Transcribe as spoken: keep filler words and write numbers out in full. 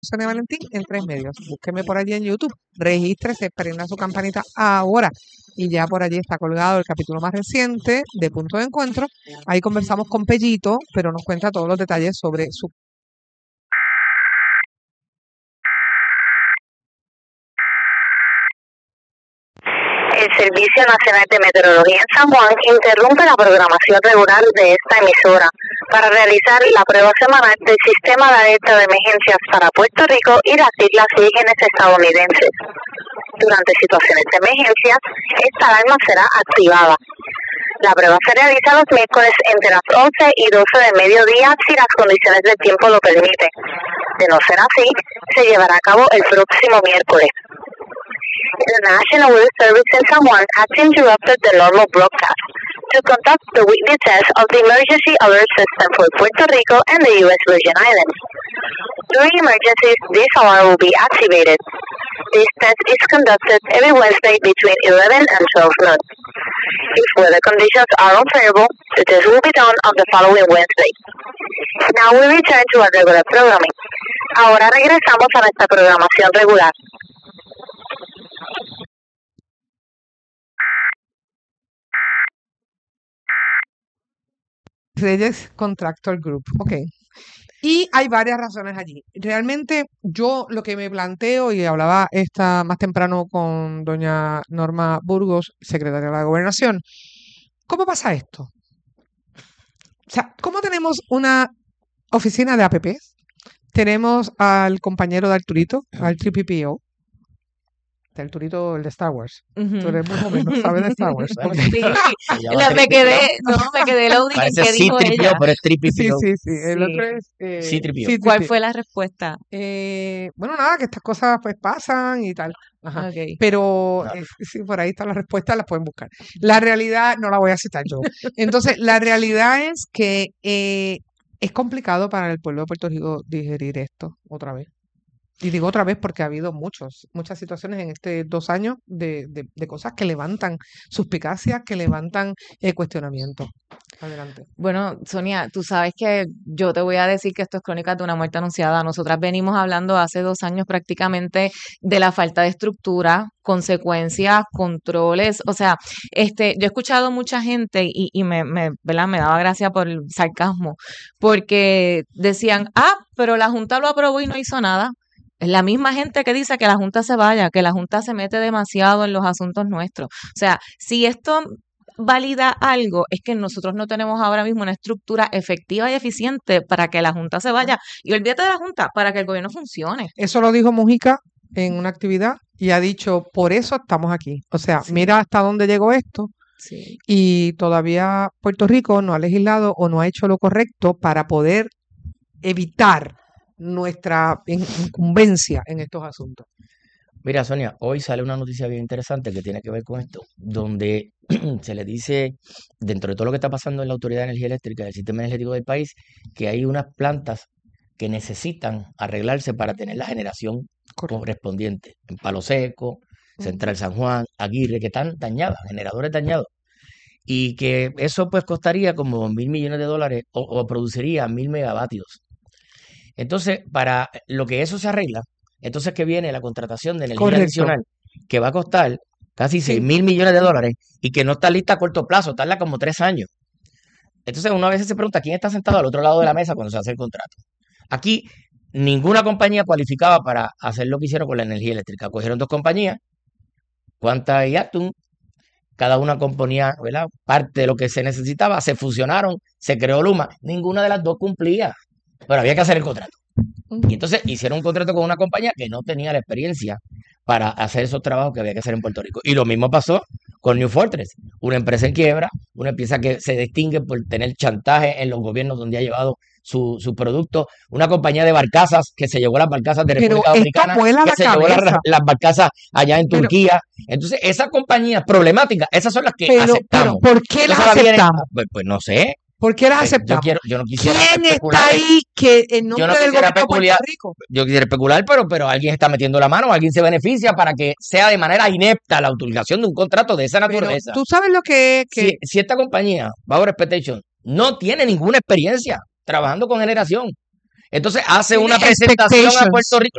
Sonia Valentín en Tres Medios. Búsqueme por allí en YouTube, regístrese, prenda su campanita ahora. Y ya por allí está colgado el capítulo más reciente de Punto de Encuentro. Ahí conversamos con Pellito, pero nos cuenta todos los detalles sobre su... El Servicio Nacional de Meteorología en San Juan interrumpe la programación regular de esta emisora para realizar la prueba semanal del sistema de alerta de emergencias para Puerto Rico y las Islas Vírgenes estadounidenses. Durante situaciones de emergencia, esta alarma será activada. La prueba se realiza los miércoles entre las once y doce del mediodía si las condiciones del tiempo lo permiten. De no ser así, se llevará a cabo el próximo miércoles. The National Weather Service in San Juan has interrupted the normal broadcast to conduct the weekly test of the Emergency Alert System for Puerto Rico and the U S Virgin Islands. During emergencies, this alarm will be activated. This test is conducted every Wednesday between eleven and twelve noon. If weather conditions are unfavorable, the test will be done on the following Wednesday. Now we return to our regular programming. Ahora regresamos a nuestra programación regular. Reyes Contractor Group, ok. Y hay varias razones allí. Realmente yo lo que me planteo, y hablaba esta más temprano con doña Norma Burgos, secretaria de la Gobernación, ¿cómo pasa esto? O sea, ¿cómo tenemos una oficina de A P Ps? Tenemos al compañero de Arturito, al tres P P O, el Arturito, el de Star Wars. Ujú. Tú eres muy joven, ¿no sabes de Star Wars? Bueno, Ok. Sí, Se llama la- me tres P P O. quedé, no, me quedé loading en Parece qué dijo C tres P O, ella. pero es tres P Sí, P O. sí, sí. El Sí. otro es eh, C tres P O. C tres P O. ¿Cuál fue la respuesta? Eh, bueno, nada, que estas cosas pues pasan y tal. Ajá. Ok. Pero Claro. eh, sí, por ahí está la respuesta, la pueden buscar. La realidad, no la voy a citar yo. Entonces, la realidad es que eh, es complicado para el pueblo de Puerto Rico digerir esto otra vez. Y digo otra vez porque ha habido muchos, muchas situaciones en estos dos años de, de, de cosas que levantan suspicacias, que levantan eh, cuestionamientos. Adelante. Bueno, Sonia, tú sabes que yo te voy a decir que esto es Crónicas de una muerte anunciada. Nosotras venimos hablando hace dos años prácticamente de la falta de estructura, consecuencias, controles. O sea, este, yo he escuchado mucha gente y, y me, me, ¿verdad? Me daba gracia por el sarcasmo, porque decían, ah, pero la Junta lo aprobó y no hizo nada. Es la misma gente que dice que la Junta se vaya, que la Junta se mete demasiado en los asuntos nuestros. O sea, si esto valida algo, es que nosotros no tenemos ahora mismo una estructura efectiva y eficiente para que la Junta se vaya. Y olvídate de la Junta, para que el gobierno funcione. Eso lo dijo Mujica en una actividad y ha dicho, por eso estamos aquí. O sea, Sí. mira hasta dónde llegó esto Sí. y todavía Puerto Rico no ha legislado o no ha hecho lo correcto para poder evitar nuestra in- incumbencia en estos asuntos. Mira, Sonia, hoy sale una noticia bien interesante que tiene que ver con esto, donde se le dice, dentro de todo lo que está pasando en la Autoridad de Energía Eléctrica, del sistema energético del país, que hay unas plantas que necesitan arreglarse para tener la generación Correcto. correspondiente. En Palo Seco, Ujú. Central San Juan, Aguirre, que están dañadas, generadores dañados. Y que eso pues costaría como mil millones de dólares o, o produciría mil megavatios. Entonces, para lo que eso se arregla, entonces que viene la contratación de energía Correcto. adicional, que va a costar casi seis Sí. mil millones de dólares y que no está lista a corto plazo, tarda como tres años. Entonces, uno a veces se pregunta quién está sentado al otro lado de la mesa cuando se hace el contrato. Aquí, ninguna compañía cualificaba para hacer lo que hicieron con la energía eléctrica. Cogieron dos compañías, Quanta y Actum, cada una componía, ¿verdad?, parte de lo que se necesitaba, se fusionaron, se creó Luma. Ninguna de las dos cumplía, pero había que hacer el contrato. Ujú. Y entonces hicieron un contrato con una compañía que no tenía la experiencia para hacer esos trabajos que había que hacer en Puerto Rico. Y lo mismo pasó con New Fortress, una empresa en quiebra, una empresa que se distingue por tener chantaje en los gobiernos donde ha llevado su, su producto, una compañía de barcazas que se llevó las barcazas de Pero República esto Dominicana, vuela que la se llevó las, cabeza. las barcazas allá en Pero, Turquía. Entonces, esas compañías problemáticas, esas son las que pero, pero, aceptamos. ¿por qué las Entonces ahora vienen, aceptamos? pues, pues no sé, ¿Por qué las pues, yo aceptamos? quiero, yo no quisiera ¿Quién está especular, ahí que en yo nombre no del quisiera gobierno de Puerto especular, Rico? yo quisiera especular, pero, pero alguien está metiendo la mano, alguien se beneficia para que sea de manera inepta la utilización de un contrato de esa Pero naturaleza. tú sabes lo que es Si, que si esta compañía, Power Expectation, no tiene ninguna experiencia trabajando con generación, entonces hace tiene una presentación a Puerto expectations. Rico.